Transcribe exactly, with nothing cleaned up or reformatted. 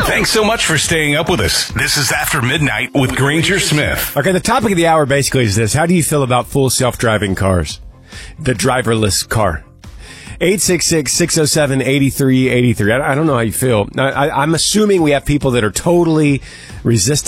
Thanks so much for staying up with us. This is After Midnight with Granger Smith. Okay, the topic of the hour basically is this. How do you feel about full self-driving cars? The driverless car. eight six six, six oh seven, eight three eight three. I, I don't know how you feel. I, I, I'm assuming we have people that are totally resistant